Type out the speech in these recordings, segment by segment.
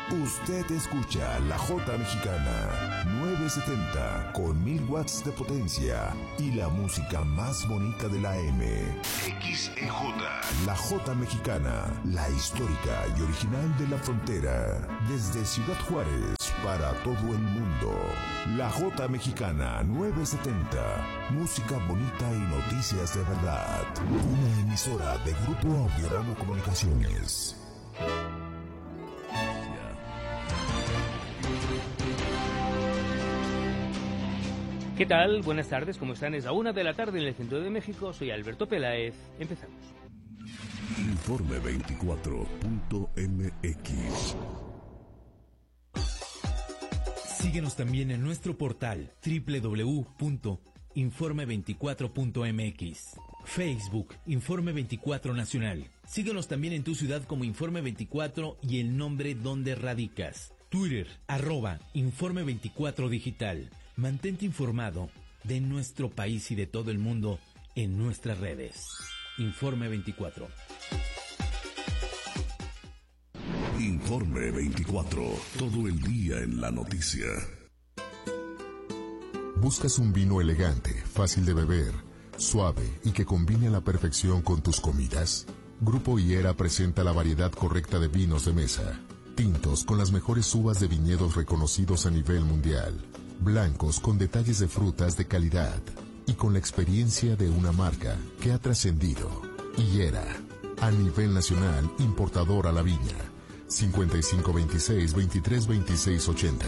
Usted escucha La Jota Mexicana 970 con 1000 watts de potencia y la música más bonita de la M. XEJ. La Jota Mexicana, la histórica y original de la frontera. Desde Ciudad Juárez para todo el mundo. La Jota Mexicana 970. Música bonita y noticias de verdad. Una emisora de Grupo Audiorama Comunicaciones. ¿Qué tal? Buenas tardes, ¿cómo están? Es la 1 de la tarde en el centro de México. Soy Alberto Peláez. Empezamos. Informe24.mx. Síguenos también en nuestro portal www.informe24.mx. Facebook, Informe 24 Nacional. Síguenos también en tu ciudad como Informe 24 y el nombre donde radicas. Twitter, @Informe 24 Digital. Mantente informado de nuestro país y de todo el mundo en nuestras redes. Informe 24. Informe 24. Todo el día en la noticia. ¿Buscas un vino elegante, fácil de beber, suave y que combine a la perfección con tus comidas? Grupo Higuera presenta la variedad correcta de vinos de mesa. Tintos con las mejores uvas de viñedos reconocidos a nivel mundial. Blancos con detalles de frutas de calidad y con la experiencia de una marca que ha trascendido. Higuera, a nivel nacional, importador a la viña. 5526-232680.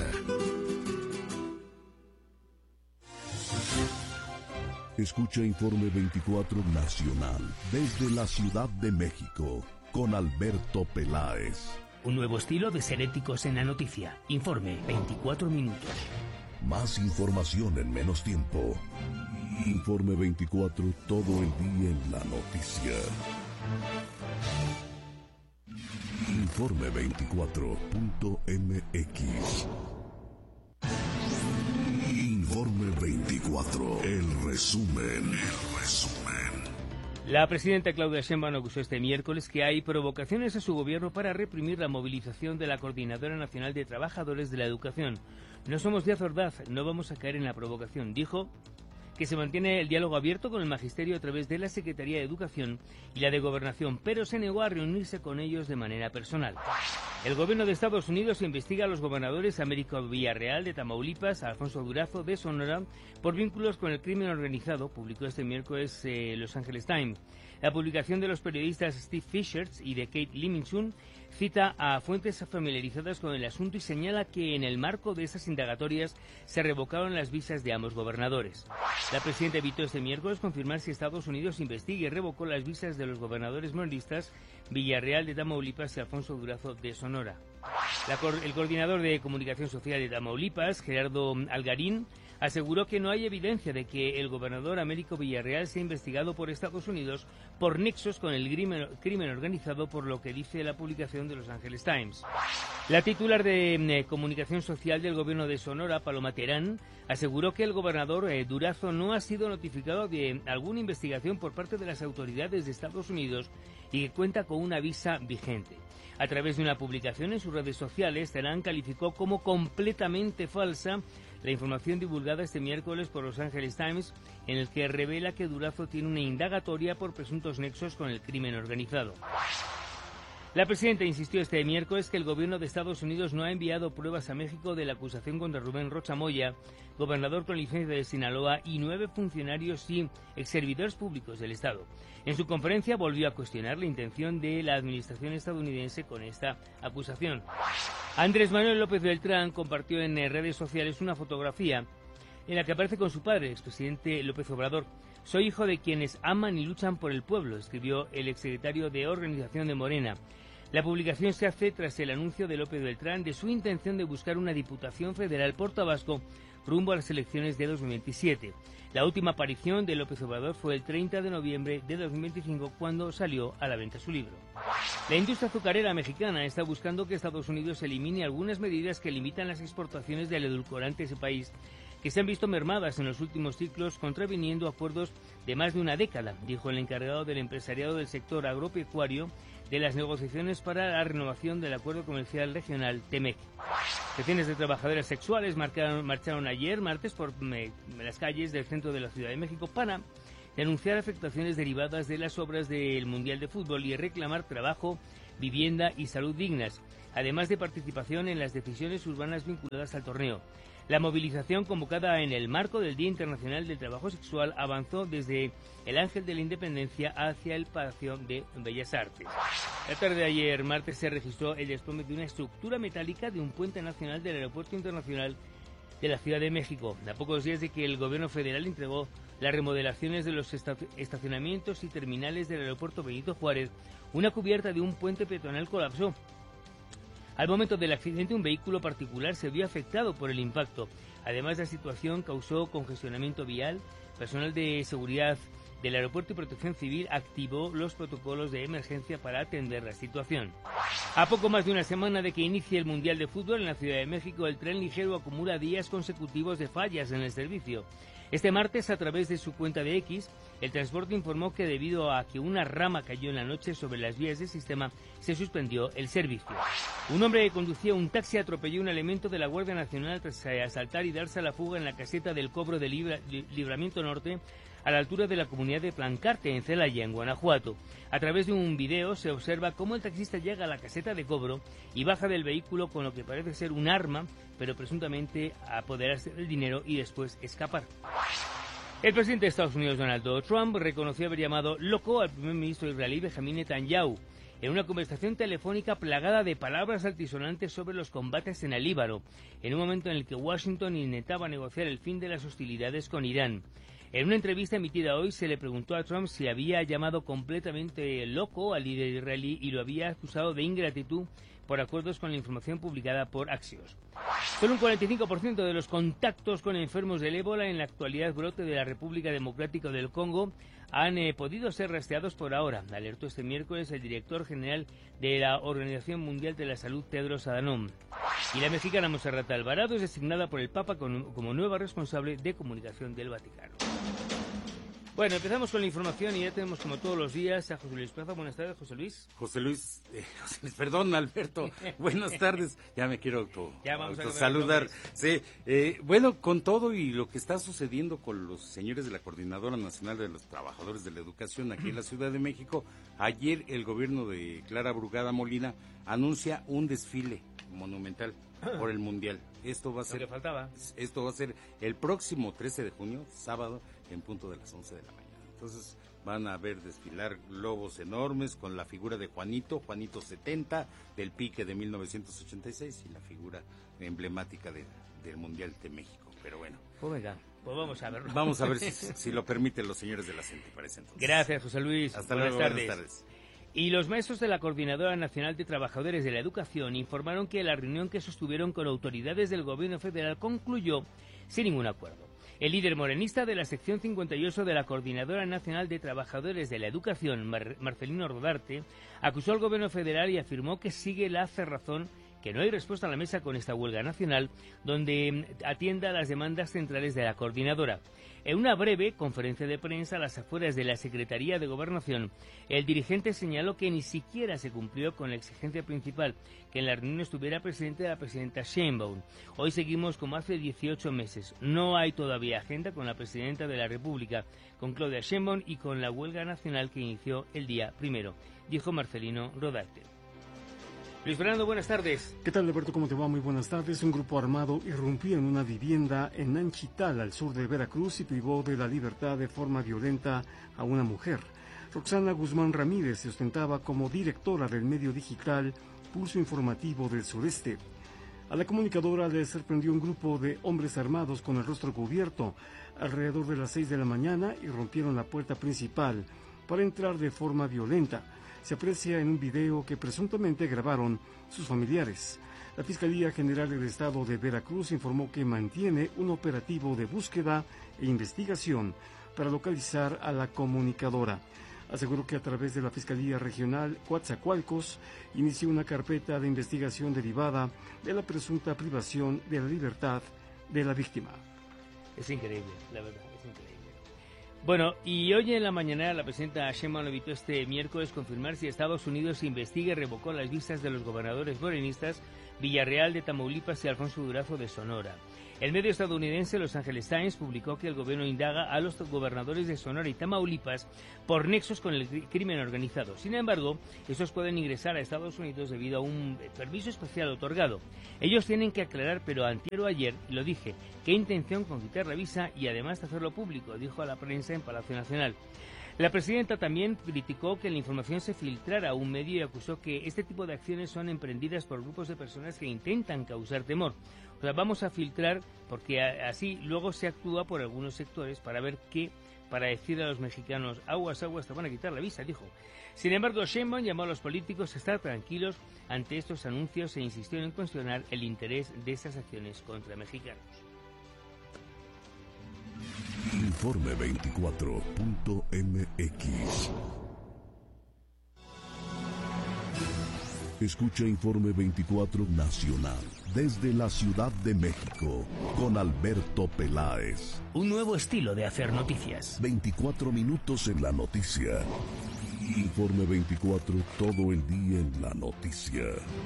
Escucha Informe 24 Nacional desde la Ciudad de México con Alberto Peláez. Un nuevo estilo de ser éticos en la noticia. Informe 24 minutos. Más información en menos tiempo. Informe 24, todo el día en la noticia. Informe24.mx. Informe 24, el resumen. La presidenta Claudia Sheinbaum acusó este miércoles que hay provocaciones a su gobierno para reprimir la movilización de la Coordinadora Nacional de Trabajadores de la Educación. No somos Díaz Ordaz, no vamos a caer en la provocación, dijo que se mantiene el diálogo abierto con el Magisterio a través de la Secretaría de Educación y la de Gobernación, pero se negó a reunirse con ellos de manera personal. El gobierno de Estados Unidos investiga a los gobernadores Américo Villarreal de Tamaulipas, Alfonso Durazo de Sonora, por vínculos con el crimen organizado, publicó este miércoles Los Angeles Times. La publicación de los periodistas Steve Fisher y de Kate Liminchun cita a fuentes familiarizadas con el asunto y señala que en el marco de esas indagatorias se revocaron las visas de ambos gobernadores. La presidenta evitó este miércoles confirmar si Estados Unidos investiga y revocó las visas de los gobernadores morenistas Villarreal de Tamaulipas y Alfonso Durazo de Sonora. El coordinador de comunicación social de Tamaulipas, Gerardo Algarín, aseguró que no hay evidencia de que el gobernador Américo Villarreal sea investigado por Estados Unidos por nexos con el crimen organizado, por lo que dice la publicación de Los Angeles Times. La titular de comunicación social del gobierno de Sonora, Paloma Terán, aseguró que el gobernador Durazo no ha sido notificado de alguna investigación por parte de las autoridades de Estados Unidos y que cuenta con una visa vigente. A través de una publicación en sus redes sociales, Terán calificó como completamente falsa la información divulgada este miércoles por Los Angeles Times, en el que revela que Durazo tiene una indagatoria por presuntos nexos con el crimen organizado. La presidenta insistió este miércoles que el gobierno de Estados Unidos no ha enviado pruebas a México de la acusación contra Rubén Rocha Moya, gobernador con licencia de Sinaloa, y 9 funcionarios y exservidores públicos del Estado. En su conferencia volvió a cuestionar la intención de la administración estadounidense con esta acusación. Andrés Manuel López Beltrán compartió en redes sociales una fotografía en la que aparece con su padre, expresidente López Obrador. Soy hijo de quienes aman y luchan por el pueblo, escribió el exsecretario de Organización de Morena. La publicación se hace tras el anuncio de López Beltrán de su intención de buscar una diputación federal por Tabasco rumbo a las elecciones de 2027. La última aparición de López Obrador fue el 30 de noviembre de 2025, cuando salió a la venta su libro. La industria azucarera mexicana está buscando que Estados Unidos elimine algunas medidas que limitan las exportaciones del edulcorante a ese país, que se han visto mermadas en los últimos ciclos, contraviniendo acuerdos de más de una década, dijo el encargado del empresariado del sector agropecuario de las negociaciones para la renovación del Acuerdo Comercial Regional TEMEC. Decenas de trabajadoras sexuales marcharon ayer, martes, por las calles del centro de la Ciudad de México para denunciar afectaciones derivadas de las obras del Mundial de Fútbol y reclamar trabajo, vivienda y salud dignas, además de participación en las decisiones urbanas vinculadas al torneo. La movilización, convocada en el marco del Día Internacional del Trabajo Sexual, avanzó desde el Ángel de la Independencia hacia el Palacio de Bellas Artes. La tarde de ayer, martes, se registró el desplome de una estructura metálica de un puente nacional del Aeropuerto Internacional de la Ciudad de México, a pocos días de que el gobierno federal entregó las remodelaciones de los estacionamientos y terminales del aeropuerto Benito Juárez. Una cubierta de un puente peatonal colapsó. Al momento del accidente, un vehículo particular se vio afectado por el impacto. Además, la situación causó congestionamiento vial. Personal de seguridad del aeropuerto y Protección Civil activó los protocolos de emergencia para atender la situación. A poco más de una semana de que inicie el Mundial de Fútbol en la Ciudad de México, el tren ligero acumula días consecutivos de fallas en el servicio. Este martes, a través de su cuenta de X, el transporte informó que debido a que una rama cayó en la noche sobre las vías del sistema, se suspendió el servicio. Un hombre que conducía un taxi atropelló un elemento de la Guardia Nacional tras asaltar y darse a la fuga en la caseta del cobro de Libramiento Norte, a la altura de la comunidad de Plancarte, en Celaya, en Guanajuato. A través de un video se observa cómo el taxista llega a la caseta de cobro y baja del vehículo con lo que parece ser un arma, pero presuntamente a apoderarse del dinero y después escapar. El presidente de Estados Unidos, Donald Trump, reconoció haber llamado loco al primer ministro israelí Benjamin Netanyahu en una conversación telefónica plagada de palabras altisonantes sobre los combates en el Líbano, en un momento en el que Washington intentaba negociar el fin de las hostilidades con Irán. En una entrevista emitida hoy se le preguntó a Trump si había llamado completamente loco al líder israelí y lo había acusado de ingratitud por acuerdos con la información publicada por Axios. Solo un 45% de los contactos con enfermos del ébola en la actualidad brote de la República Democrática del Congo han podido ser rastreados por ahora, alertó este miércoles el director general de la Organización Mundial de la Salud, Tedros Adhanom. Y la mexicana Montserrat Alvarado es designada por el Papa como nueva responsable de comunicación del Vaticano. Bueno, empezamos con la información y ya tenemos, como todos los días, a José Luis Plaza. Buenas tardes, José Luis. José Luis, perdón, Alberto. Buenas tardes. Ya me quiero saludar. Sí, bueno, con todo y lo que está sucediendo con los señores de la Coordinadora Nacional de los Trabajadores de la Educación aquí en la Ciudad de México, ayer el gobierno de Clara Brugada Molina anuncia un desfile monumental por el Mundial. Esto va a ser el próximo 13 de junio, sábado, en punto de las 11 de la mañana. Entonces van a ver desfilar globos enormes con la figura de Juanito 70, del pique de 1986 y la figura emblemática del Mundial de México. Pero bueno. Pues venga, pues vamos a verlo. Vamos a ver si lo permiten los señores de la CENTE para ese entonces. Gracias, José Luis. Hasta luego, buenas tardes. Y los maestros de la Coordinadora Nacional de Trabajadores de la Educación informaron que la reunión que sostuvieron con autoridades del gobierno federal concluyó sin ningún acuerdo. El líder morenista de la sección 58 de la Coordinadora Nacional de Trabajadores de la Educación, Marcelino Rodarte, acusó al gobierno federal y afirmó que sigue la cerrazón, que no hay respuesta a la mesa con esta huelga nacional, donde atienda las demandas centrales de la coordinadora. En una breve conferencia de prensa a las afueras de la Secretaría de Gobernación, el dirigente señaló que ni siquiera se cumplió con la exigencia principal, que en la reunión estuviera presente la presidenta Sheinbaum. Hoy seguimos como hace 18 meses. No hay todavía agenda con la presidenta de la República, con Claudia Sheinbaum y con la huelga nacional que inició el día 1, dijo Marcelino Rodarte. Luis Fernando, buenas tardes. ¿Qué tal, Alberto? ¿Cómo te va? Muy buenas tardes. Un grupo armado irrumpió en una vivienda en Nanchital, al sur de Veracruz, y privó de la libertad de forma violenta a una mujer. Roxana Guzmán Ramírez se ostentaba como directora del medio digital Pulso Informativo del Sureste. A la comunicadora le sorprendió un grupo de hombres armados con el rostro cubierto. Alrededor de las 6 de la mañana irrumpieron la puerta principal para entrar de forma violenta. Se aprecia en un video que presuntamente grabaron sus familiares. La Fiscalía General del Estado de Veracruz informó que mantiene un operativo de búsqueda e investigación para localizar a la comunicadora. Aseguró que a través de la Fiscalía Regional Coatzacoalcos inició una carpeta de investigación derivada de la presunta privación de la libertad de la víctima. Es increíble, la verdad, es increíble. Bueno, y hoy en la mañana la presidenta Sheinbaum evitó este miércoles confirmar si Estados Unidos investiga y revocó las visas de los gobernadores morenistas Villarreal de Tamaulipas y Alfonso Durazo de Sonora. El medio estadounidense Los Angeles Times publicó que el gobierno indaga a los gobernadores de Sonora y Tamaulipas por nexos con el crimen organizado. Sin embargo, estos pueden ingresar a Estados Unidos debido a un permiso especial otorgado. Ellos tienen que aclarar, pero antier o ayer, lo dije, qué intención con quitar la visa y además de hacerlo público, dijo a la prensa en Palacio Nacional. La presidenta también criticó que la información se filtrara a un medio y acusó que este tipo de acciones son emprendidas por grupos de personas que intentan causar temor. O sea, vamos a filtrar porque así luego se actúa por algunos sectores para ver qué, para decir a los mexicanos, aguas, te van a quitar la visa, dijo. Sin embargo, Sheinbaum llamó a los políticos a estar tranquilos ante estos anuncios e insistió en cuestionar el interés de estas acciones contra mexicanos. Informe 24.mx. Escucha Informe 24 Nacional desde la Ciudad de México con Alberto Peláez. Un nuevo estilo de hacer noticias. 24 minutos en la noticia. Informe 24, todo el día en la noticia.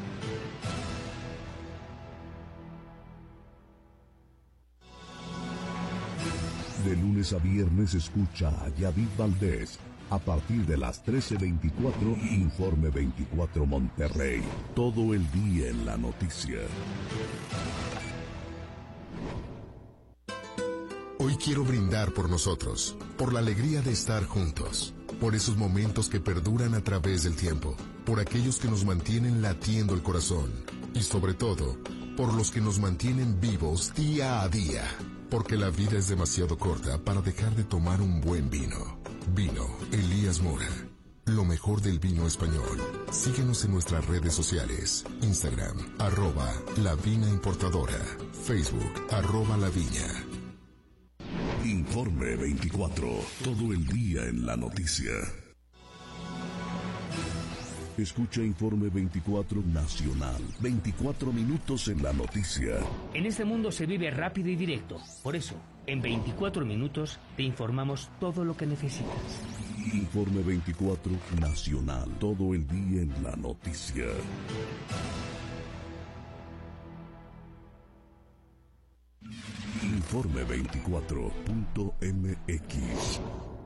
De lunes a viernes escucha a Yadid Valdés. A partir de las 13:24, Informe 24 Monterrey. Todo el día en la noticia. Hoy quiero brindar por nosotros, por la alegría de estar juntos, por esos momentos que perduran a través del tiempo, por aquellos que nos mantienen latiendo el corazón y sobre todo, por los que nos mantienen vivos día a día. Porque la vida es demasiado corta para dejar de tomar un buen vino. Vino Elías Mora. Lo mejor del vino español. Síguenos en nuestras redes sociales. Instagram, @La Vina Importadora. Facebook, @La Viña. Informe 24. Todo el día en la noticia. Escucha Informe 24 Nacional. 24 minutos en la noticia. En este mundo se vive rápido y directo. Por eso, en 24 minutos te informamos todo lo que necesitas. Informe 24 Nacional. Todo el día en la noticia. Informe 24.mx.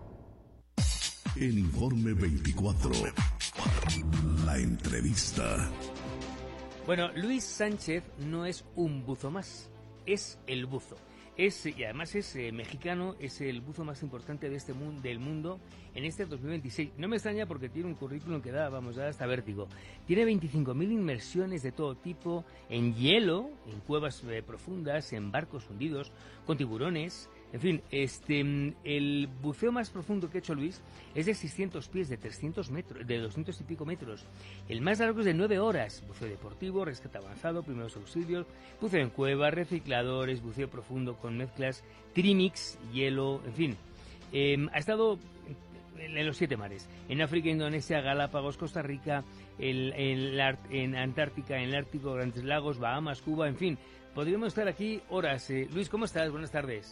En Informe 24, la entrevista. Bueno, Luis Sánchez no es un buzo más, es el buzo. Y además es mexicano, es el buzo más importante de este mundo, del mundo en este 2026. No me extraña porque tiene un currículum que da hasta vértigo. Tiene 25.000 inmersiones de todo tipo, en hielo, en cuevas profundas, en barcos hundidos, con tiburones. En fin, el buceo más profundo que ha hecho Luis es de 600 pies, de 300 metros, de 200 y pico metros. El más largo es de 9 horas. Buceo deportivo, rescate avanzado, primeros auxilios, buceo en cueva, recicladores, buceo profundo con mezclas, trimix, hielo, en fin. Ha estado en los 7 mares. En África, Indonesia, Galápagos, Costa Rica, en Antártica, en el Ártico, Grandes Lagos, Bahamas, Cuba, en fin. Podríamos estar aquí horas. Luis, ¿cómo estás? Buenas tardes.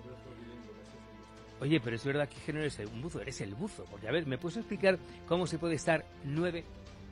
Oye, pero es verdad que no eres un buzo, eres el buzo. Porque, a ver, ¿me puedes explicar cómo se puede estar 9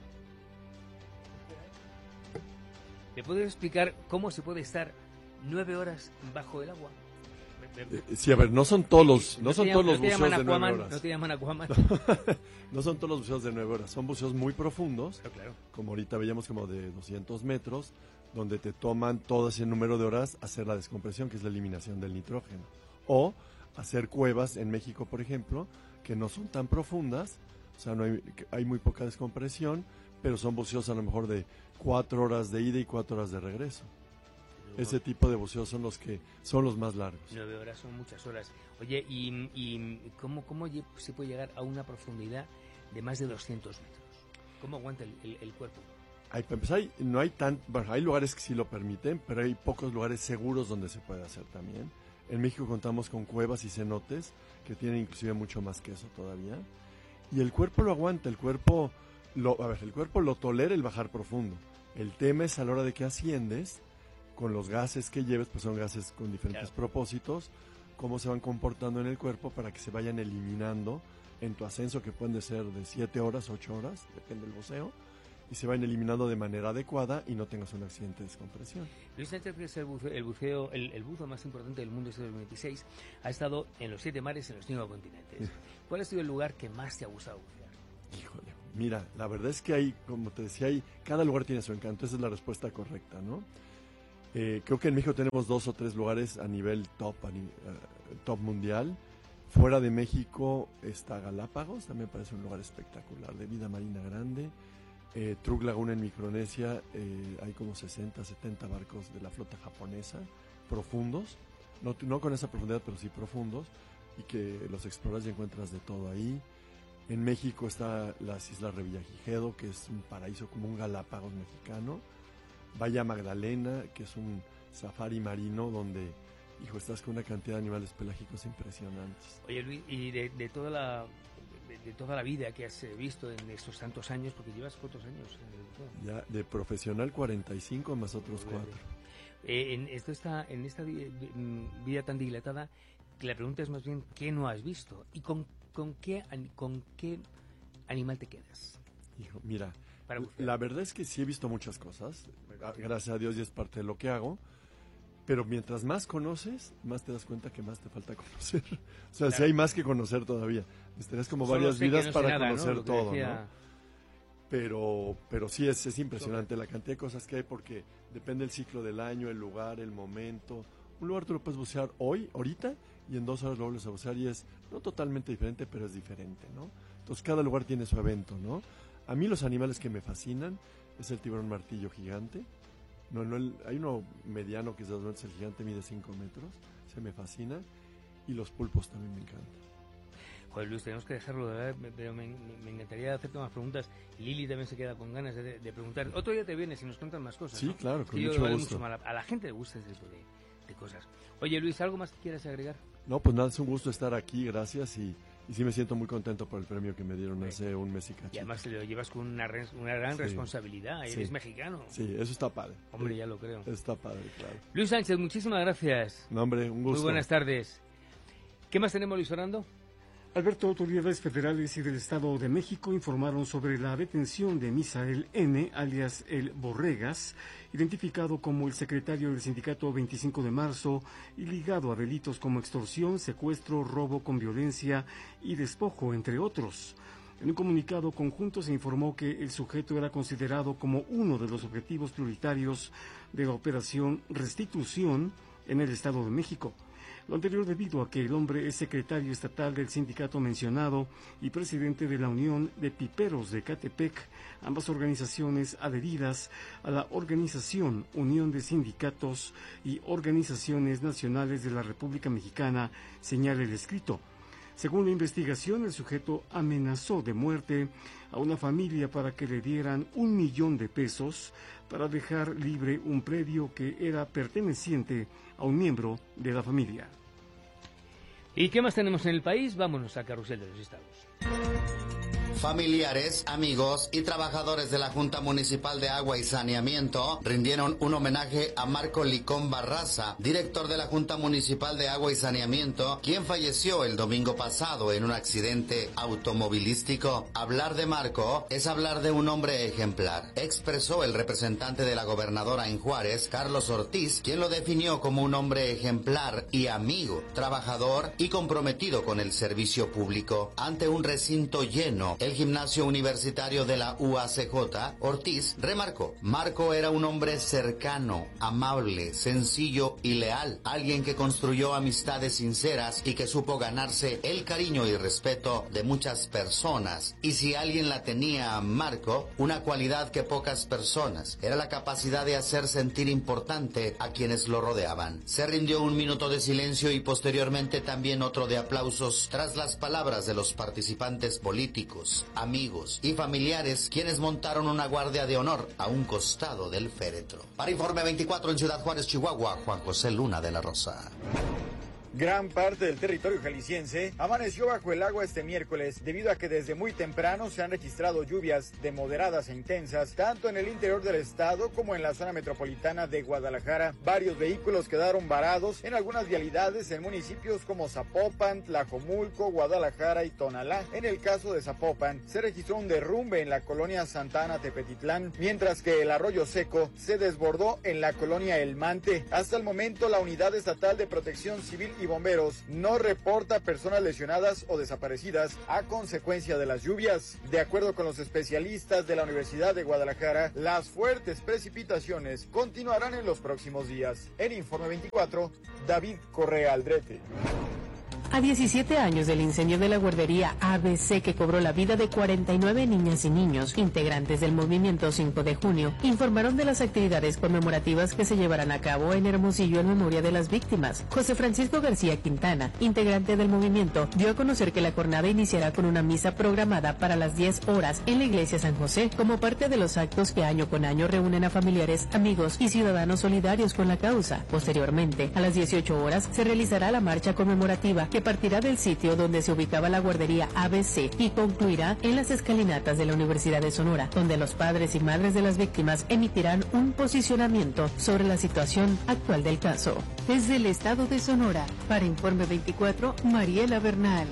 horas bajo el agua? Sí, a ver, no son todos los buceos de 9 horas. No te llaman Aquaman. No son todos los buceos de 9 horas, son buceos muy profundos, claro. Como ahorita veíamos, como de 200 metros, donde te toman todo ese número de horas hacer la descompresión, que es la eliminación del nitrógeno. O hacer cuevas en México, por ejemplo, que no son tan profundas, o sea, hay muy poca descompresión, pero son buceos a lo mejor de 4 horas de ida y 4 horas de regreso. Ese tipo de buceos son los que son los más largos. 9 horas son muchas horas. Oye, ¿y cómo se puede llegar a una profundidad de más de 200 metros? ¿Cómo aguanta el cuerpo? Para empezar, hay lugares que sí lo permiten, pero hay pocos lugares seguros donde se puede hacer también. En México contamos con cuevas y cenotes que tienen inclusive mucho más que eso todavía. Y el cuerpo lo aguanta, el cuerpo lo tolera el bajar profundo. El tema es a la hora de que asciendes, con los gases que lleves, pues son gases con diferentes propósitos, cómo se van comportando en el cuerpo para que se vayan eliminando en tu ascenso, que pueden ser de 7 horas, 8 horas, depende del buceo, y se vayan eliminando de manera adecuada y no tengas un accidente de descompresión. Luis Sánchez, que es el buzo más importante del mundo este 2026, ha estado en los 7 mares, en los 5 continentes. ¿Cuál ha sido el lugar que más te ha gustado bucear? Híjole, mira, la verdad es que hay, como te decía, cada lugar tiene su encanto, esa es la respuesta correcta, ¿no? Creo que en México tenemos 2 o 3 lugares a nivel top mundial. Fuera de México está Galápagos, también parece un lugar espectacular, de vida marina grande. Truk Lagoon en Micronesia, hay como 60, 70 barcos de la flota japonesa, profundos, no con esa profundidad, pero sí profundos, y que los exploras y encuentras de todo ahí. En México está las Islas Revillagigedo, que es un paraíso como un Galápagos mexicano. Bahía Magdalena, que es un safari marino donde, estás con una cantidad de animales pelágicos impresionantes. Oye, Luis, y de toda la vida que has visto en estos tantos años, porque llevas ¿cuántos años? Ya, de profesional 45 más otros 4. En esta vida tan dilatada, la pregunta es más bien, ¿qué no has visto? ¿Y con qué animal te quedas? Hijo, mira, la verdad es que sí he visto muchas cosas, gracias a Dios, y es parte de lo que hago, pero mientras más conoces, más te das cuenta que más te falta conocer. O sea, claro, sí hay más que conocer todavía. Necesitas como varias vidas para conocer todo, ¿no? Pero sí es impresionante la cantidad de cosas que hay, porque depende del ciclo del año, el lugar, el momento. Un lugar tú lo puedes bucear ahorita, y en 2 horas lo vuelves a bucear, y es no totalmente diferente, pero es diferente, ¿no? Entonces cada lugar tiene su evento, ¿no? A mí los animales que me fascinan es el tiburón martillo gigante. Hay uno mediano que es 2 metros, el gigante mide 5 metros, se me fascina, y los pulpos también me encantan. Joder, Luis, tenemos que dejarlo, ¿verdad? Pero me encantaría hacerte más preguntas. Lili también se queda con ganas de preguntar. Otro día te vienes y nos cuentas más cosas, sí, ¿no? Claro, con mucho gusto. A la gente le gusta ese tipo de cosas. Oye, Luis, ¿algo más que quieras agregar? No, pues nada, es un gusto estar aquí, gracias, y sí me siento muy contento por el premio que me dieron hace un mes y cacho. Y además te lo llevas con una gran responsabilidad, eres mexicano. Sí, eso está padre. Hombre, ya lo creo. Está padre, claro. Luis Sánchez, muchísimas gracias. No, hombre, un gusto. Muy buenas tardes. ¿Qué más tenemos, Luis Fernando? Alberto, autoridades federales y del Estado de México informaron sobre la detención de Misael N., alias El Borregas, identificado como el secretario del sindicato 25 de marzo y ligado a delitos como extorsión, secuestro, robo con violencia y despojo, entre otros. En un comunicado conjunto se informó que el sujeto era considerado como uno de los objetivos prioritarios de la operación Restitución en el Estado de México. Lo anterior debido a que el hombre es secretario estatal del sindicato mencionado y presidente de la Unión de Piperos de Catepec, ambas organizaciones adheridas a la Organización Unión de Sindicatos y Organizaciones Nacionales de la República Mexicana, señala el escrito. Según la investigación, el sujeto amenazó de muerte a una familia para que le dieran $1,000,000 para dejar libre un predio que era perteneciente a un miembro de la familia. ¿Y qué más tenemos en el país? Vámonos a Carrusel de los Estados. Familiares, amigos y trabajadores de la Junta Municipal de Agua y Saneamiento rindieron un homenaje a Marco Licón Barraza, director de la Junta Municipal de Agua y Saneamiento, quien falleció el domingo pasado en un accidente automovilístico. Hablar de Marco es hablar de un hombre ejemplar, expresó el representante de la gobernadora en Juárez, Carlos Ortiz, quien lo definió como un hombre ejemplar y amigo, trabajador y comprometido con el servicio público. Ante un recinto lleno, el gimnasio universitario de la UACJ, Ortiz remarcó: Marco era un hombre cercano, amable, sencillo y leal, alguien que construyó amistades sinceras y que supo ganarse el cariño y respeto de muchas personas. Y si alguien la tenía, Marco, una cualidad que pocas personas, era la capacidad de hacer sentir importante a quienes lo rodeaban. Se rindió un minuto de silencio y posteriormente también otro de aplausos tras las palabras de los participantes políticos, amigos y familiares, quienes montaron una guardia de honor a un costado del féretro. Para Informe 24 en Ciudad Juárez, Chihuahua, Juan José Luna de la Rosa. Gran parte del territorio jalisciense amaneció bajo el agua este miércoles debido a que desde muy temprano se han registrado lluvias de moderadas e intensas tanto en el interior del estado como en la zona metropolitana de Guadalajara. Varios vehículos quedaron varados en algunas vialidades en municipios como Zapopan, Tlajomulco, Guadalajara y Tonalá. En el caso de Zapopan se registró un derrumbe en la colonia Santa Ana Tepetitlán, mientras que el arroyo seco se desbordó en la colonia El Mante. Hasta el momento la Unidad Estatal de Protección Civil y Bomberos no reporta personas lesionadas o desaparecidas a consecuencia de las lluvias. De acuerdo con los especialistas de la Universidad de Guadalajara, las fuertes precipitaciones continuarán en los próximos días. En Informe 24, David Correa Aldrete. A 17 años del incendio de la guardería ABC que cobró la vida de 49 niñas y niños, integrantes del movimiento 5 de junio, informaron de las actividades conmemorativas que se llevarán a cabo en Hermosillo en memoria de las víctimas. José Francisco García Quintana, integrante del movimiento, dio a conocer que la jornada iniciará con una misa programada para las 10 horas en la iglesia San José, como parte de los actos que año con año reúnen a familiares, amigos y ciudadanos solidarios con la causa. Posteriormente, a las 18 horas, se realizará la marcha conmemorativa que partirá del sitio donde se ubicaba la guardería ABC y concluirá en las escalinatas de la Universidad de Sonora, donde los padres y madres de las víctimas emitirán un posicionamiento sobre la situación actual del caso. Desde el estado de Sonora, para Informe 24, Mariela Bernal.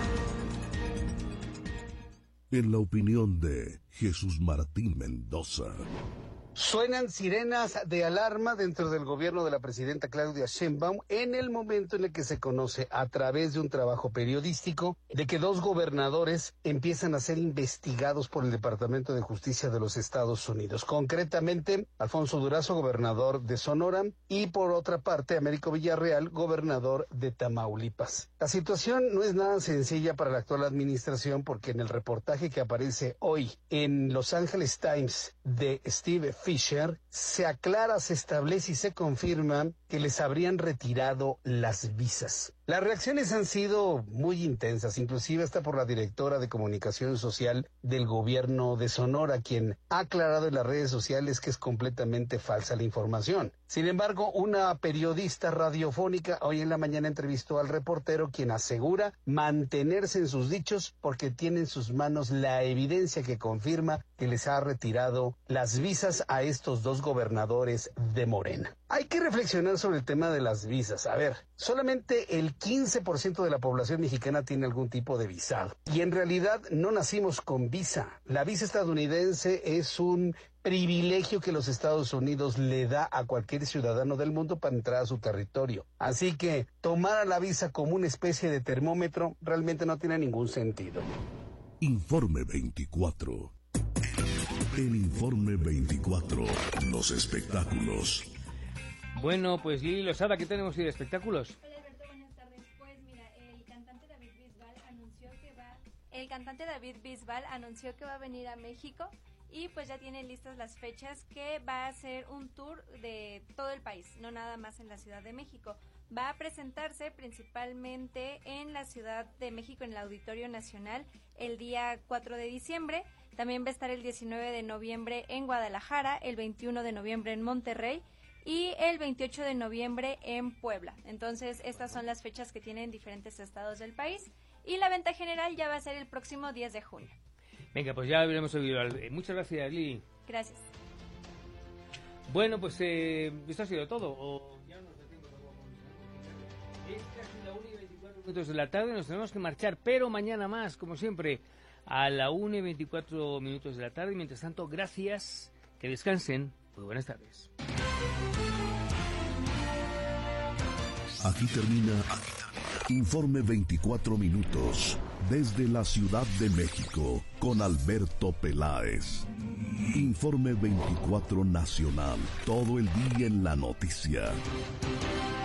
En la opinión de Jesús Martín Mendoza. Suenan sirenas de alarma dentro del gobierno de la presidenta Claudia Sheinbaum en el momento en el que se conoce a través de un trabajo periodístico de que 2 gobernadores empiezan a ser investigados por el Departamento de Justicia de los Estados Unidos. Concretamente, Alfonso Durazo, gobernador de Sonora, y por otra parte, Américo Villarreal, gobernador de Tamaulipas. La situación no es nada sencilla para la actual administración porque en el reportaje que aparece hoy en Los Angeles Times de Steve Fisher, se aclara, se establece y se confirma que les habrían retirado las visas. Las reacciones han sido muy intensas, inclusive hasta por la directora de comunicación social del gobierno de Sonora, quien ha aclarado en las redes sociales que es completamente falsa la información. Sin embargo, una periodista radiofónica hoy en la mañana entrevistó al reportero, quien asegura mantenerse en sus dichos porque tiene en sus manos la evidencia que confirma que les ha retirado las visas a estos 2 gobernadores de Morena. Hay que reflexionar sobre el tema de las visas. A ver, solamente el 15% de la población mexicana tiene algún tipo de visado. Y en realidad no nacimos con visa. La visa estadounidense es un privilegio que los Estados Unidos le da a cualquier ciudadano del mundo para entrar a su territorio. Así que tomar a la visa como una especie de termómetro realmente no tiene ningún sentido. Informe 24. El Informe 24. Los espectáculos. Bueno, pues Lili Lozada, ¿qué tenemos hoy de espectáculos? Hola Alberto, buenas tardes. Pues mira, el cantante David Bisbal anunció que va a venir a México y pues ya tiene listas las fechas que va a hacer un tour de todo el país, no nada más en la Ciudad de México. Va a presentarse principalmente en la Ciudad de México, en el Auditorio Nacional, el día 4 de diciembre. También va a estar el 19 de noviembre en Guadalajara, el 21 de noviembre en Monterrey y el 28 de noviembre en Puebla. Entonces, estas son las fechas que tienen diferentes estados del país. Y la venta general ya va a ser el próximo 10 de junio. Venga, pues ya habremos oído. Muchas gracias, Lili. Gracias. Bueno, pues esto ha sido todo. O ya nos detengo. Es casi la 1:24 de la tarde. Nos tenemos que marchar, pero mañana más, como siempre, a la 1:24 de la tarde. Y mientras tanto, gracias. Que descansen. Muy buenas tardes. Aquí termina Informe 24 minutos desde la Ciudad de México con Alberto Peláez. Informe 24 Nacional, todo el día en la noticia.